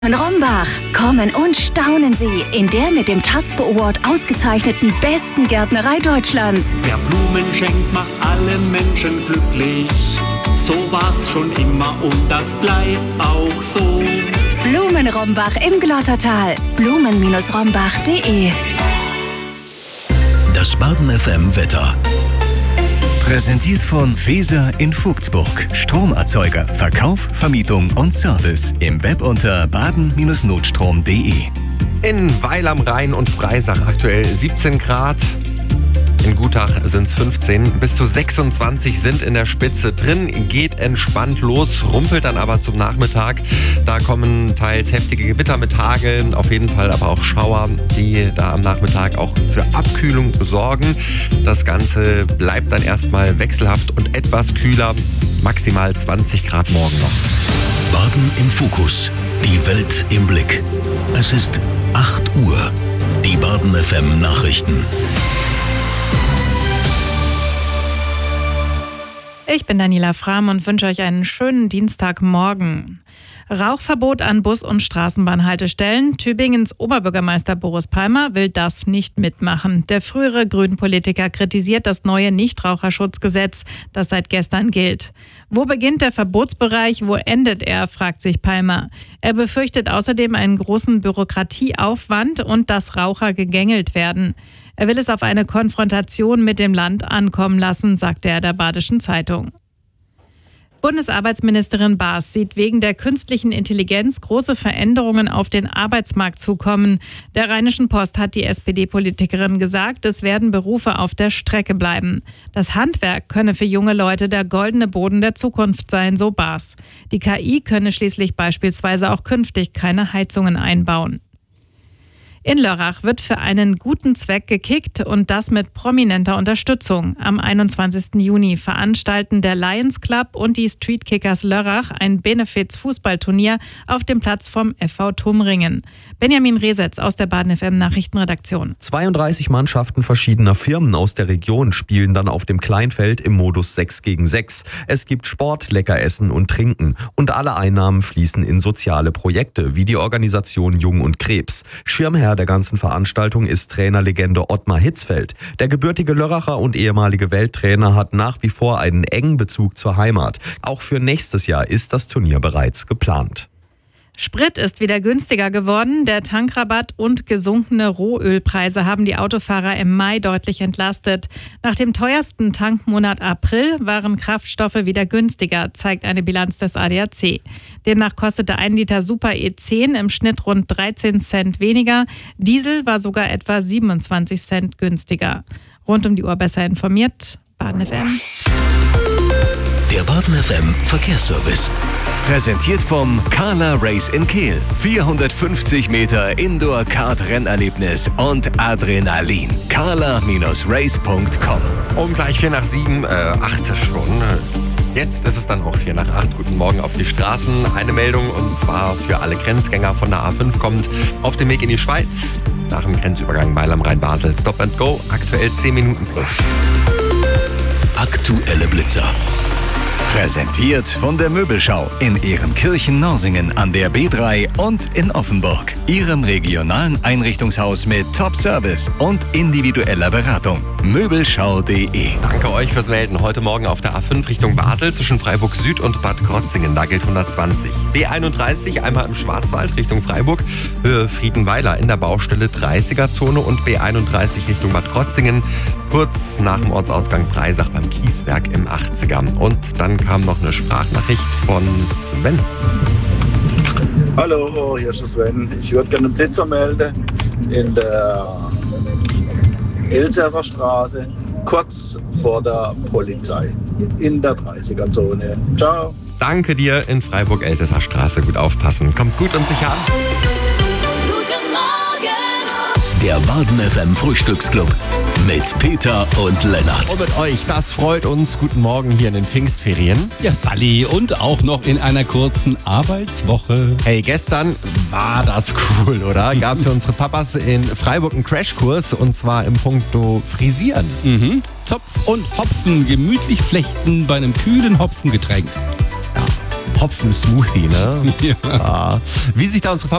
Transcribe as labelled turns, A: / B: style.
A: In Rombach kommen und staunen Sie in der mit dem TASPO Award ausgezeichneten besten Gärtnerei Deutschlands.
B: Wer Blumen schenkt, macht alle Menschen glücklich. So war's schon immer und das bleibt auch so.
A: Blumen Rombach im Glottertal. Blumen-rombach.de.
C: Das Baden FM Wetter. Präsentiert von Weser in Vogtsburg. Stromerzeuger, Verkauf, Vermietung und Service. Im Web unter baden-notstrom.de.
D: In Weil am Rhein und Breisach aktuell 17 Grad. In Gutach sind es 15. Bis zu 26 sind in der Spitze drin. Geht entspannt los, rumpelt dann aber zum Nachmittag. Da kommen teils heftige Gewitter mit Hagel, auf jeden Fall aber auch Schauer, die da am Nachmittag auch für Abkühlung sorgen. Das Ganze bleibt dann erstmal wechselhaft und etwas kühler. Maximal 20 Grad morgen noch.
C: Baden im Fokus. Die Welt im Blick. Es ist 8 Uhr. Die Baden FM Nachrichten.
E: Ich bin Daniela Frahm und wünsche euch einen schönen Dienstagmorgen. Rauchverbot an Bus- und Straßenbahnhaltestellen. Tübingens Oberbürgermeister Boris Palmer will das nicht mitmachen. Der frühere Grünen-Politiker kritisiert das neue Nichtraucherschutzgesetz, das seit gestern gilt. Wo beginnt der Verbotsbereich, wo endet er, fragt sich Palmer. Er befürchtet außerdem einen großen Bürokratieaufwand und dass Raucher gegängelt werden. Er will es auf eine Konfrontation mit dem Land ankommen lassen, sagte er der Badischen Zeitung. Bundesarbeitsministerin Baas sieht wegen der künstlichen Intelligenz große Veränderungen auf den Arbeitsmarkt zukommen. Der Rheinischen Post hat die SPD-Politikerin gesagt, es werden Berufe auf der Strecke bleiben. Das Handwerk könne für junge Leute der goldene Boden der Zukunft sein, so Baas. Die KI könne schließlich beispielsweise auch künftig keine Heizungen einbauen. In Lörrach wird für einen guten Zweck gekickt und das mit prominenter Unterstützung. Am 21. Juni veranstalten der Lions Club und die Street Kickers Lörrach ein Benefiz-Fußballturnier auf dem Platz vom FV Tumringen. Benjamin Resetz aus der Baden FM Nachrichtenredaktion.
F: 32 Mannschaften verschiedener Firmen aus der Region spielen dann auf dem Kleinfeld im Modus 6 gegen 6. Es gibt Sport, lecker Essen und Trinken. Und alle Einnahmen fließen in soziale Projekte, wie die Organisation Jung und Krebs. Schirmherr der ganzen Veranstaltung ist Trainerlegende Ottmar Hitzfeld. Der gebürtige Lörracher und ehemalige Welttrainer hat nach wie vor einen engen Bezug zur Heimat. Auch für nächstes Jahr ist das Turnier bereits geplant.
E: Sprit ist wieder günstiger geworden. Der Tankrabatt und gesunkene Rohölpreise haben die Autofahrer im Mai deutlich entlastet. Nach dem teuersten Tankmonat April waren Kraftstoffe wieder günstiger, zeigt eine Bilanz des ADAC. Demnach kostete 1 Liter Super E10 im Schnitt rund 13 Cent weniger. Diesel war sogar etwa 27 Cent günstiger. Rund um die Uhr besser informiert, Baden FM.
C: Der Baden FM Verkehrsservice. Präsentiert vom Carla Race in Kehl. 450 Meter Indoor-Kart-Rennerlebnis und Adrenalin. carla-race.com.
D: Um gleich 7:04, 8 schon. Jetzt ist es dann auch 7:04. Guten Morgen auf die Straßen. Eine Meldung und zwar für alle Grenzgänger von der A5 kommt auf dem Weg in die Schweiz. Nach dem Grenzübergang Weil am Rhein-Basel. Stop and Go. Aktuell 10 Minuten plus.
C: Aktuelle Blitzer. Präsentiert von der Möbelschau in Ehrenkirchen-Norsingen an der B3 und in Offenburg. Ihrem regionalen Einrichtungshaus mit Top-Service und individueller Beratung. Möbelschau.de.
D: Danke euch fürs Melden. Heute Morgen auf der A5 Richtung Basel zwischen Freiburg Süd und Bad Krotzingen. Da gilt 120. B31 einmal im Schwarzwald Richtung Freiburg. Höhe Friedenweiler in der Baustelle 30er-Zone und B31 Richtung Bad Krotzingen. Kurz nach dem Ortsausgang Breisach beim Kieswerk im 80er. Und dann kam noch eine Sprachnachricht von Sven.
G: Hallo, hier ist der Sven. Ich würde gerne einen Blitzer melden in der Elsässer Straße, kurz vor der Polizei, in der 30er-Zone. Ciao.
D: Danke dir in Freiburg-Elsässer Straße. Gut aufpassen. Kommt gut und sicher an.
H: Guten Morgen!
C: Der Baden FM Frühstücksclub mit Peter und Lennart.
D: Und mit euch, das freut uns. Guten Morgen hier in den Pfingstferien.
I: Ja, Sally, und auch noch in einer kurzen Arbeitswoche.
D: Hey, gestern war das cool, oder? Gab es für unsere Papas in Freiburg einen Crashkurs und zwar im Punkto Frisieren.
I: Zopf und Hopfen gemütlich flechten bei einem kühlen Hopfengetränk.
D: Ja. Hopfen-Smoothie, ne?
I: Ja.
D: Wie sich da unsere